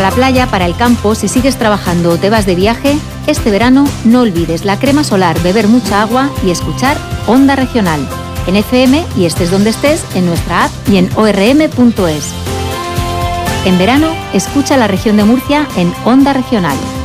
la playa, para el campo, si sigues trabajando o te vas de viaje, este verano no olvides la crema solar, beber mucha agua y escuchar Onda Regional. En FM y estés donde estés, en nuestra app y en orm.es. En verano, escucha la región de Murcia en Onda Regional.